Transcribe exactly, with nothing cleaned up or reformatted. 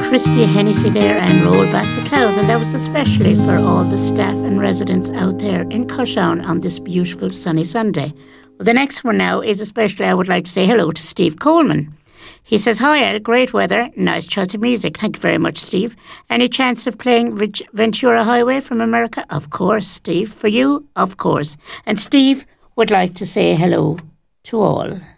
Christy Hennessy there and Roll Back the Clouds, and that was especially for all the staff and residents out there in Cushown on this beautiful sunny Sunday. Well, the next one now is especially I would like to say hello to Steve Coleman. He says, hi, great weather, nice choice of music. Thank you very much, Steve. Any chance of playing Ventura Highway from America? Of course, Steve. For you, of course. And Steve would like to say hello to all.